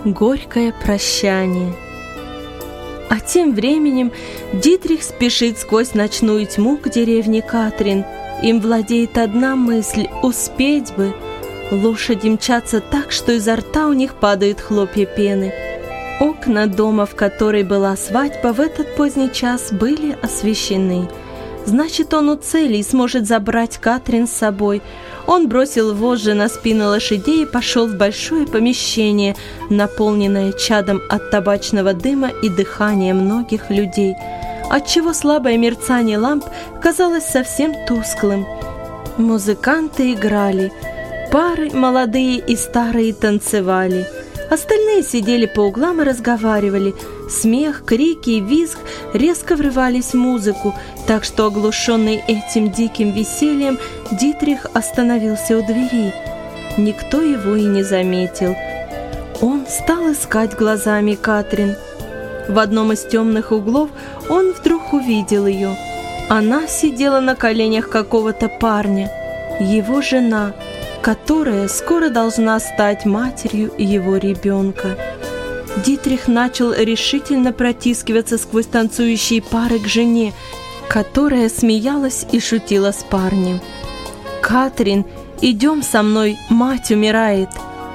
Горькое прощание. А тем временем Дитрих спешит сквозь ночную тьму к деревне Катрин. Им владеет одна мысль — успеть бы. Лошади мчатся так, что изо рта у них падают хлопья пены. Окна дома, в которой была свадьба, в этот поздний час были освещены. Значит, он у цели и сможет забрать Катрин с собой. Он бросил вожжи на спины лошадей и пошел в большое помещение, наполненное чадом от табачного дыма и дыхания многих людей, отчего слабое мерцание ламп казалось совсем тусклым. Музыканты играли, пары, молодые и старые, танцевали. Остальные сидели по углам и разговаривали. Смех, крики и визг резко врывались в музыку, так что, оглушенный этим диким весельем, Дитрих остановился у двери. Никто его и не заметил. Он стал искать глазами Катрин. В одном из темных углов он вдруг увидел ее. Она сидела на коленях какого-то парня, его жена, которая скоро должна стать матерью его ребенка. Дитрих начал решительно протискиваться сквозь танцующие пары к жене, которая смеялась и шутила с парнем. «Катрин, идем со мной, мать умирает!»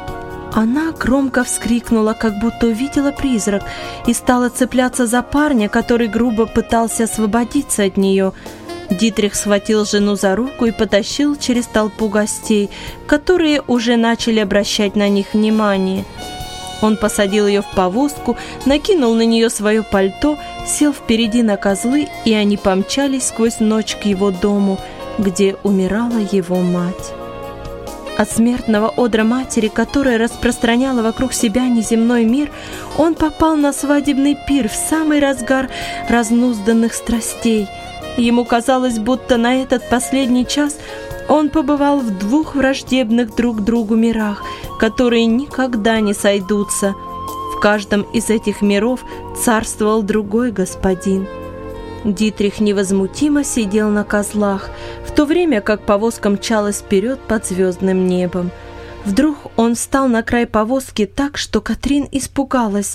Она громко вскрикнула, как будто увидела призрак, и стала цепляться за парня, который грубо пытался освободиться от нее. Дитрих схватил жену за руку и потащил через толпу гостей, которые уже начали обращать на них внимание. Он посадил ее в повозку, накинул на нее свое пальто, сел впереди на козлы, и они помчались сквозь ночь к его дому, где умирала его мать. От смертного одра матери, которая распространяла вокруг себя неземной мир, он попал на свадебный пир в самый разгар разнузданных страстей. Ему казалось, будто на этот последний час он побывал в двух враждебных друг другу мирах, которые никогда не сойдутся. В каждом из этих миров царствовал другой господин. Дитрих невозмутимо сидел на козлах, в то время как повозка мчалась вперед под звездным небом. Вдруг он встал на край повозки так, что Катрин испугалась.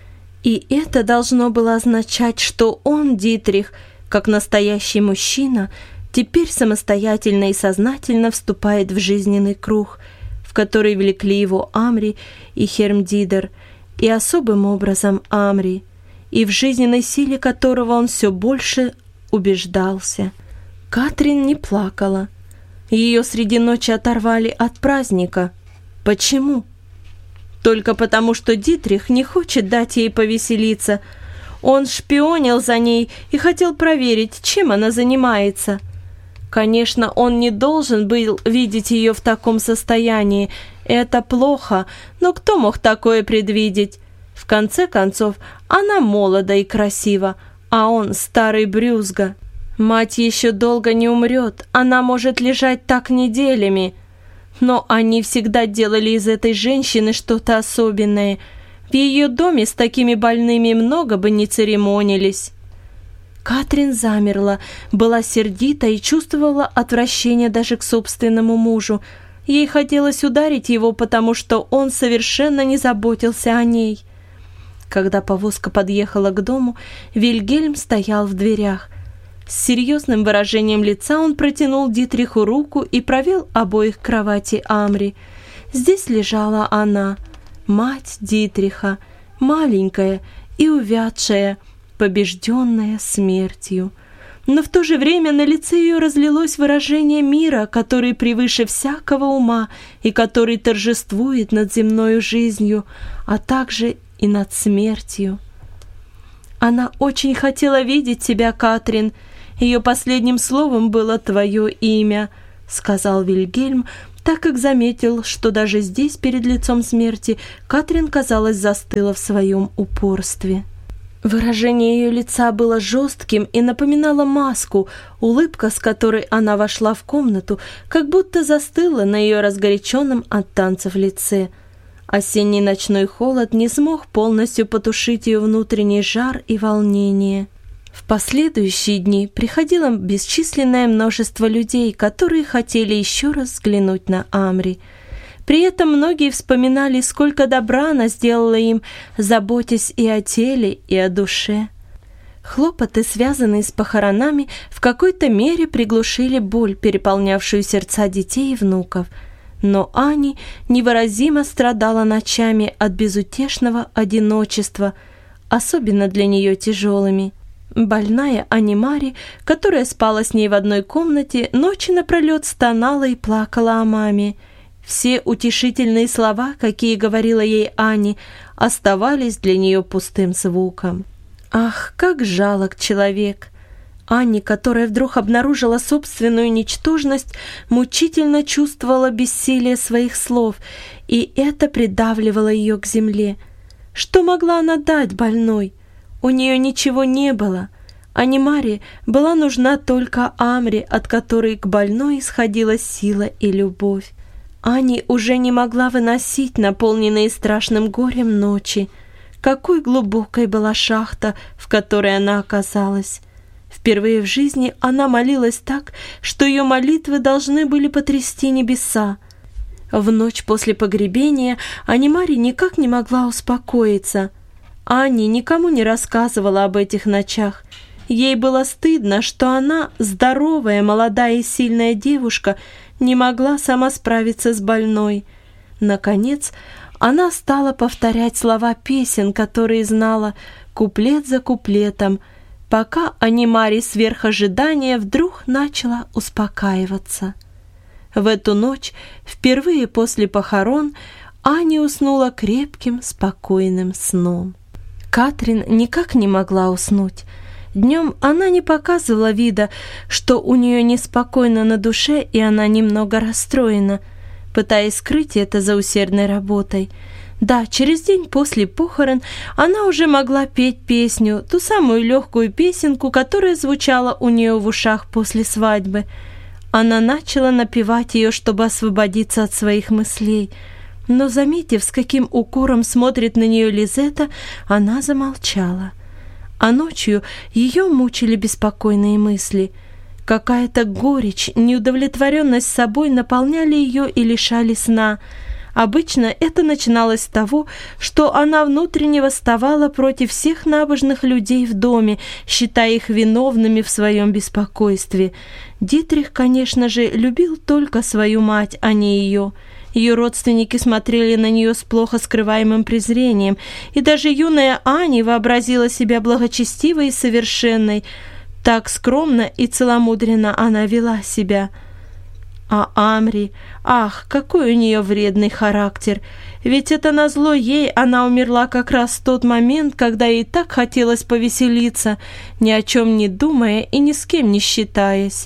И это должно было означать, что он, Дитрих, как настоящий мужчина, теперь самостоятельно и сознательно вступает в жизненный круг, в который влекли его Амри и Хермдидер, и особым образом Амри, и в жизненной силе которого он все больше убеждался. Катрин не плакала. Ее среди ночи оторвали от праздника. Почему? Только потому, что Дитрих не хочет дать ей повеселиться. Он шпионил за ней и хотел проверить, чем она занимается. Конечно, он не должен был видеть ее в таком состоянии. Это плохо, но кто мог такое предвидеть? В конце концов, она молода и красива, а он старый брюзга. Мать еще долго не умрет, она может лежать так неделями. Но они всегда делали из этой женщины что-то особенное. В ее доме с такими больными много бы не церемонились. Катрин замерла, была сердита и чувствовала отвращение даже к собственному мужу. Ей хотелось ударить его, потому что он совершенно не заботился о ней. Когда повозка подъехала к дому, Вильгельм стоял в дверях. С серьезным выражением лица он протянул Дитриху руку и провел обоих к кровати Амри. Здесь лежала она, мать Дитриха, маленькая и увядшая, побежденная смертью. Но в то же время на лице ее разлилось выражение мира, который превыше всякого ума и который торжествует над земною жизнью, а также и над смертью. Она очень хотела видеть тебя, Катрин. Ее последним словом было твое имя, сказал Вильгельм, так как заметил, что даже здесь, перед лицом смерти, Катрин, казалось, застыла в своем упорстве. Выражение ее лица было жестким и напоминало маску. Улыбка, с которой она вошла в комнату, как будто застыла на ее разгоряченном от танцев лице. Осенний ночной холод не смог полностью потушить ее внутренний жар и волнение. В последующие дни приходило бесчисленное множество людей, которые хотели еще раз взглянуть на Амри. При этом многие вспоминали, сколько добра она сделала им, заботясь и о теле, и о душе. Хлопоты, связанные с похоронами, в какой-то мере приглушили боль, переполнявшую сердца детей и внуков. Но Ани невыразимо страдала ночами от безутешного одиночества, особенно для нее тяжелыми. Больная Анимари, которая спала с ней в одной комнате, ночи напролет стонала и плакала о маме. Все утешительные слова, какие говорила ей Ани, оставались для нее пустым звуком. Ах, как жалок человек! Анни, которая вдруг обнаружила собственную ничтожность, мучительно чувствовала бессилие своих слов, и это придавливало ее к земле. Что могла она дать больной? У нее ничего не было. Анимари была нужна только Амри, от которой к больной исходила сила и любовь. Ани уже не могла выносить наполненные страшным горем ночи. Какой глубокой была шахта, в которой она оказалась. Впервые в жизни она молилась так, что ее молитвы должны были потрясти небеса. В ночь после погребения Анимари никак не могла успокоиться. Ани никому не рассказывала об этих ночах. Ей было стыдно, что она, здоровая, молодая и сильная девушка, не могла сама справиться с больной. Наконец, она стала повторять слова песен, которые знала, куплет за куплетом, пока Анимари сверх ожидания вдруг начала успокаиваться. В эту ночь, впервые после похорон, Ани уснула крепким, спокойным сном. Катрин никак не могла уснуть. Днем она не показывала вида, что у нее неспокойно на душе, и она немного расстроена, пытаясь скрыть это за усердной работой. Да, через день после похорон она уже могла петь песню, ту самую легкую песенку, которая звучала у нее в ушах после свадьбы. Она начала напевать ее, чтобы освободиться от своих мыслей. Но, заметив, с каким укором смотрит на нее Лизетта, она замолчала. А ночью ее мучили беспокойные мысли. Какая-то горечь, неудовлетворенность собой наполняли ее и лишали сна. Обычно это начиналось с того, что она внутренне восставала против всех набожных людей в доме, считая их виновными в своем беспокойстве. Дитрих, конечно же, любил только свою мать, а не ее. Ее родственники смотрели на нее с плохо скрываемым презрением, и даже юная Ани вообразила себя благочестивой и совершенной. Так скромно и целомудренно она вела себя. А Амри, ах, какой у нее вредный характер! Ведь это назло ей она умерла как раз в тот момент, когда ей так хотелось повеселиться, ни о чем не думая и ни с кем не считаясь.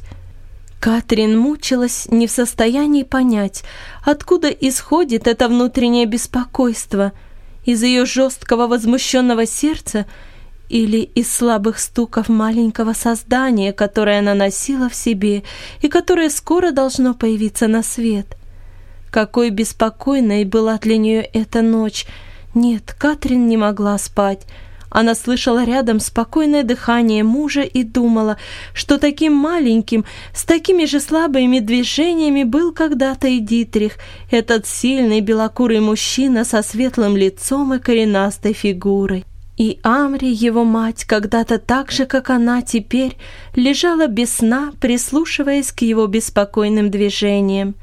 Катрин мучилась, не в состоянии понять, откуда исходит это внутреннее беспокойство, из ее жесткого возмущенного сердца или из слабых стуков маленького создания, которое она носила в себе и которое скоро должно появиться на свет. Какой беспокойной была для нее эта ночь! Нет, Катрин не могла спать. Она слышала рядом спокойное дыхание мужа и думала, что таким маленьким, с такими же слабыми движениями был когда-то и Дитрих, этот сильный белокурый мужчина со светлым лицом и коренастой фигурой. И Амри, его мать, когда-то так же, как она теперь, лежала без сна, прислушиваясь к его беспокойным движениям.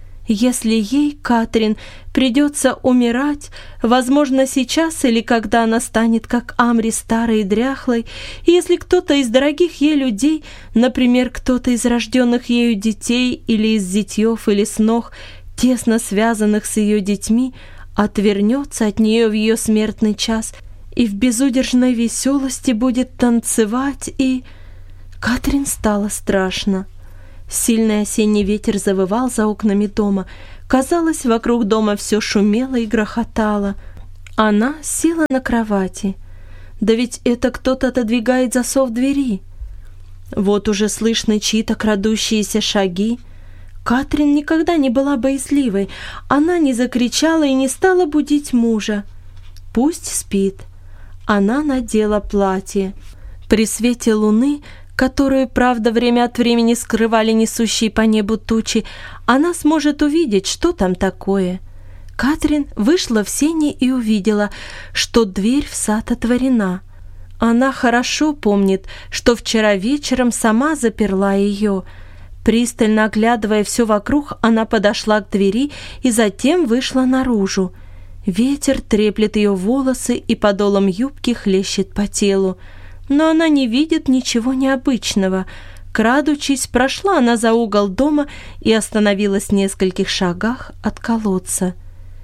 Если ей, Катрин, придется умирать, возможно, сейчас или когда она станет, как Амри, старой и дряхлой, и если кто-то из дорогих ей людей, например, кто-то из рожденных ею детей или из зятьев или снох, тесно связанных с ее детьми, отвернется от нее в ее смертный час и в безудержной веселости будет танцевать, и... Катрин стало страшно. Сильный осенний ветер завывал за окнами дома. Казалось, вокруг дома все шумело и грохотало. Она села на кровати. Да ведь это кто-то отодвигает засов двери. Вот уже слышны чьи-то крадущиеся шаги. Катрин никогда не была боязливой. Она не закричала и не стала будить мужа. Пусть спит. Она надела платье. При свете луны, которую, правда, время от времени скрывали несущие по небу тучи, она сможет увидеть, что там такое. Катрин вышла в сени и увидела, что дверь в сад отворена. Она хорошо помнит, что вчера вечером сама заперла ее. Пристально оглядывая все вокруг, она подошла к двери и затем вышла наружу. Ветер треплет ее волосы и подолом юбки хлещет по телу. Но она не видит ничего необычного. Крадучись, прошла она за угол дома и остановилась в нескольких шагах от колодца.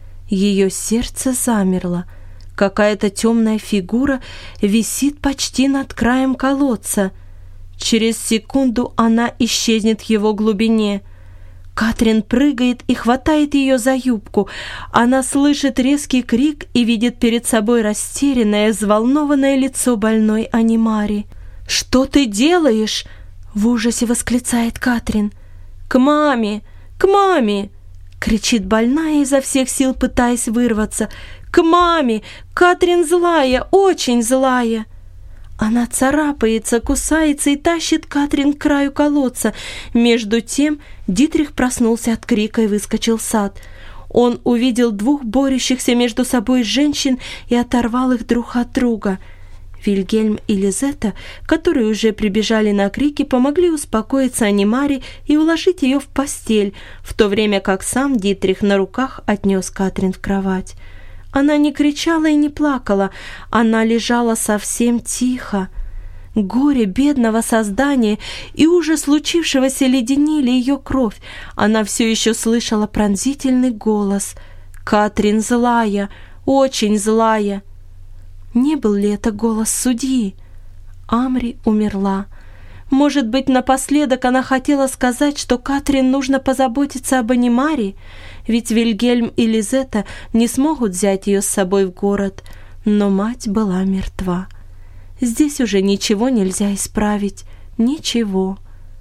Ее сердце замерло. Какая-то темная фигура висит почти над краем колодца. Через секунду она исчезнет в его глубине. Катрин прыгает и хватает ее за юбку. Она слышит резкий крик и видит перед собой растерянное, взволнованное лицо больной Анимари. «Что ты делаешь?» — в ужасе восклицает Катрин. «К маме! К маме!» — кричит больная изо всех сил, пытаясь вырваться. «К маме! Катрин злая, очень злая!» Она царапается, кусается и тащит Катрин к краю колодца. Между тем Дитрих проснулся от крика и выскочил в сад. Он увидел двух борющихся между собой женщин и оторвал их друг от друга. Вильгельм и Лизетта, которые уже прибежали на крики, помогли успокоиться Анимари и уложить ее в постель, в то время как сам Дитрих на руках отнес Катрин в кровать. Она не кричала и не плакала, она лежала совсем тихо. Горе бедного создания и ужас случившегося леденили ее кровь. Она все еще слышала пронзительный голос. «Катрин злая, очень злая». Не был ли это голос судьи? Амри умерла. Может быть, напоследок она хотела сказать, что Катрин нужно позаботиться об Анимари, ведь Вильгельм и Лизетта не смогут взять ее с собой в город, но мать была мертва. Здесь уже ничего нельзя исправить, ничего.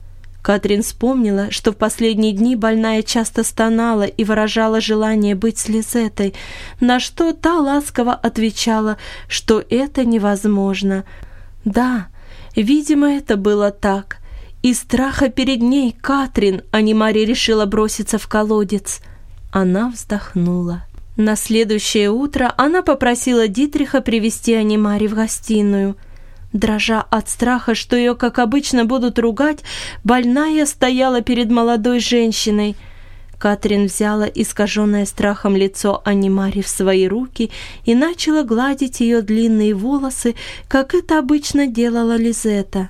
Катрин вспомнила, что в последние дни больная часто стонала и выражала желание быть с Лизеттой, на что та ласково отвечала, что это невозможно. Да, видимо, это было так. Из страха перед ней, Катрин, Анимари решила броситься в колодец. Она вздохнула. На следующее утро она попросила Дитриха привести Анимари в гостиную. Дрожа от страха, что ее, как обычно, будут ругать, больная стояла перед молодой женщиной. Катрин взяла искаженное страхом лицо Анимари в свои руки и начала гладить ее длинные волосы, как это обычно делала Лизетта.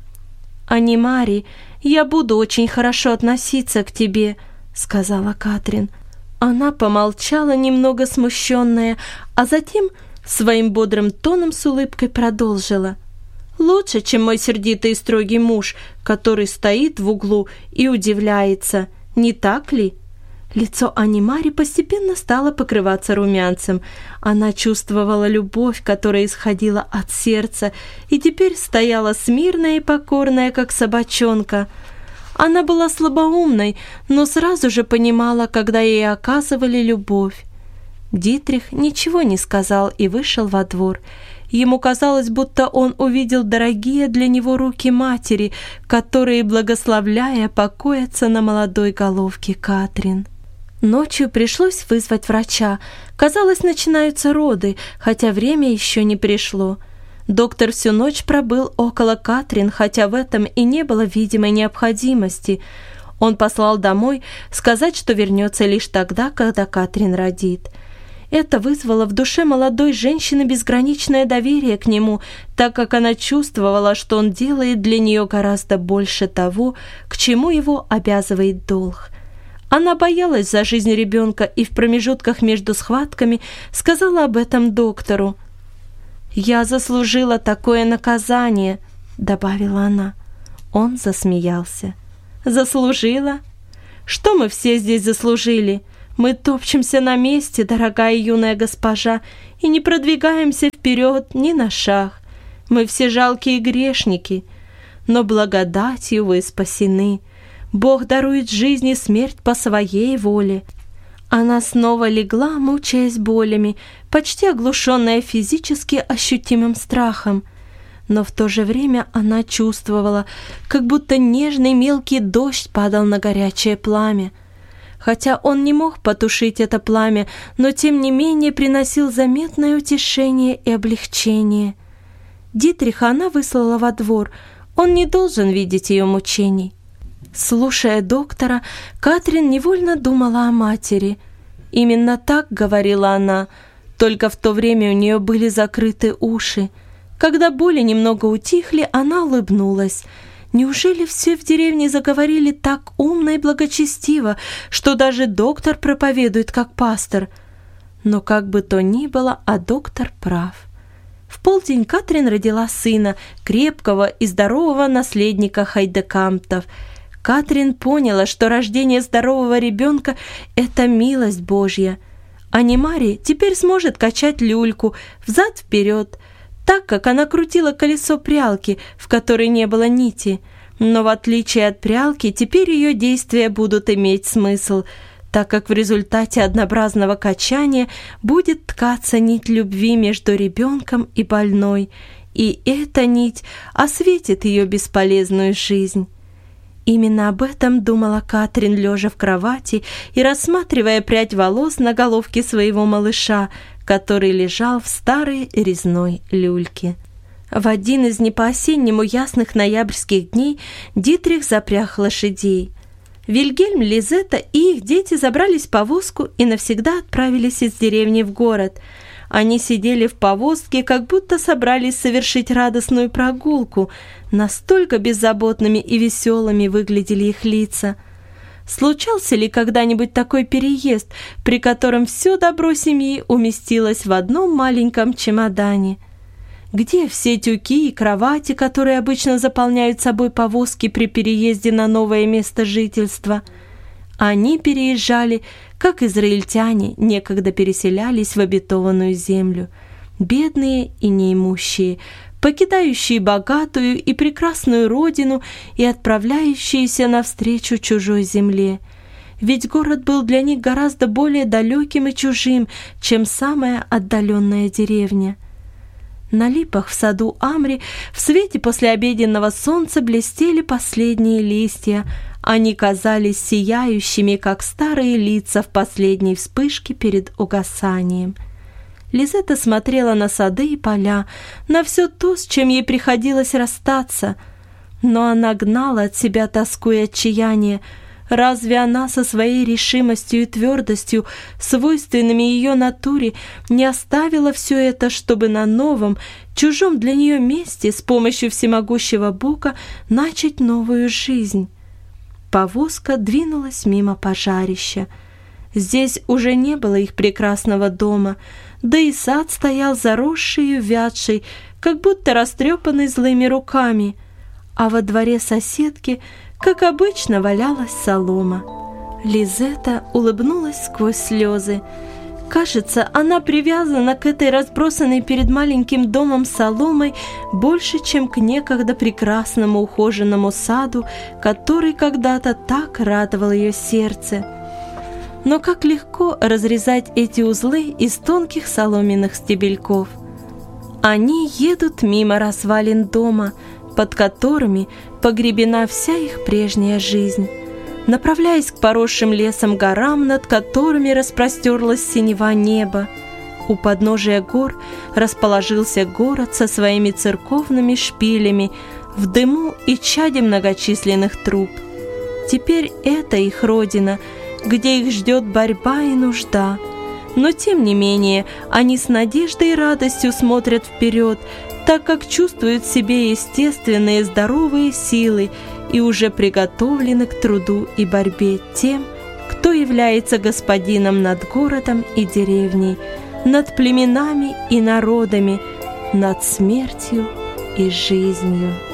«Анимари, я буду очень хорошо относиться к тебе», — сказала Катрин. Она помолчала, немного смущенная, а затем своим бодрым тоном с улыбкой продолжила. «Лучше, чем мой сердитый и строгий муж, который стоит в углу и удивляется, не так ли?» Лицо Анимари постепенно стало покрываться румянцем. Она чувствовала любовь, которая исходила от сердца, и теперь стояла смирная и покорная, как собачонка. Она была слабоумной, но сразу же понимала, когда ей оказывали любовь. Дитрих ничего не сказал и вышел во двор. Ему казалось, будто он увидел дорогие для него руки матери, которые, благословляя, покоятся на молодой головке Катрин. Ночью пришлось вызвать врача. Казалось, начинаются роды, хотя время еще не пришло. Доктор всю ночь пробыл около Катрин, хотя в этом и не было видимой необходимости. Он послал домой сказать, что вернется лишь тогда, когда Катрин родит. Это вызвало в душе молодой женщины безграничное доверие к нему, так как она чувствовала, что он делает для нее гораздо больше того, к чему его обязывает долг. Она боялась за жизнь ребенка и в промежутках между схватками сказала об этом доктору. «Я заслужила такое наказание», — добавила она. Он засмеялся. «Заслужила? Что мы все здесь заслужили? Мы топчемся на месте, дорогая юная госпожа, и не продвигаемся вперед ни на шаг. Мы все жалкие грешники, но благодатью вы спасены. Бог дарует жизнь и смерть по своей воле». Она снова легла, мучаясь болями, почти оглушенная физически ощутимым страхом. Но в то же время она чувствовала, как будто нежный мелкий дождь падал на горячее пламя. хотя он не мог потушить это пламя, но тем не менее приносил заметное утешение и облегчение. Дитриха она выслала во двор, он не должен видеть ее мучений. Слушая доктора, Катрин невольно думала о матери. Именно так говорила она, только в то время у нее были закрыты уши. Когда боли немного утихли, она улыбнулась. Неужели все в деревне заговорили так умно и благочестиво, что даже доктор проповедует как пастор? Но как бы то ни было, а доктор прав. В полдень Катрин родила сына, крепкого и здорового наследника Хайдекамптов. Катрин поняла, что рождение здорового ребенка – это милость Божья. А Немари теперь сможет качать люльку взад-вперед, так как она крутила колесо прялки, в которой не было нити. Но в отличие от прялки, теперь ее действия будут иметь смысл, так как в результате однообразного качания будет ткаться нить любви между ребенком и больной, и эта нить осветит ее бесполезную жизнь. Именно об этом думала Катрин, лежа в кровати и рассматривая прядь волос на головке своего малыша, который лежал в старой резной люльке. В один из не по-осеннему ясных ноябрьских дней Дитрих запряг лошадей. Вильгельм, Лизетта и их дети забрались в повозку и навсегда отправились из деревни в город. Они сидели в повозке, как будто собрались совершить радостную прогулку. Настолько беззаботными и веселыми выглядели их лица. Случался ли когда-нибудь такой переезд, при котором все добро семьи уместилось в одном маленьком чемодане? Где все тюки и кровати, которые обычно заполняют собой повозки при переезде на новое место жительства? Они переезжали, как израильтяне некогда переселялись в обетованную землю, бедные и неимущие, покидающие богатую и прекрасную родину и отправляющиеся навстречу чужой земле. Ведь город был для них гораздо более далеким и чужим, чем самая отдаленная деревня. На липах в саду Амри в свете послеобеденного солнца блестели последние листья. Они казались сияющими, как старые лица в последней вспышке перед угасанием. Лизетта смотрела на сады и поля, на все то, с чем ей приходилось расстаться. Но она гнала от себя тоску и отчаяние. Разве она со своей решимостью и твердостью, свойственными ее натуре, не оставила все это, чтобы на новом, чужом для нее месте с помощью всемогущего Бога начать новую жизнь? Повозка двинулась мимо пожарища. Здесь уже не было их прекрасного дома, да и сад стоял заросший и увядший, как будто растрепанный злыми руками, а во дворе соседки, как обычно, валялась солома. Лизетта улыбнулась сквозь слезы. Кажется, она привязана к этой разбросанной перед маленьким домом соломой больше, чем к некогда прекрасному ухоженному саду, который когда-то так радовал ее сердце. Но как легко разрезать эти узлы из тонких соломенных стебельков. Они едут мимо развалин дома, под которыми погребена вся их прежняя жизнь, направляясь к поросшим лесом горам, над которыми распростерлось синева неба. У подножия гор расположился город со своими церковными шпилями в дыму и чаде многочисленных труб. Теперь это их родина, где их ждет борьба и нужда. Но тем не менее они с надеждой и радостью смотрят вперед, так как чувствуют в себе естественные здоровые силы и уже приготовлены к труду и борьбе тем, кто является господином над городом и деревней, над племенами и народами, над смертью и жизнью.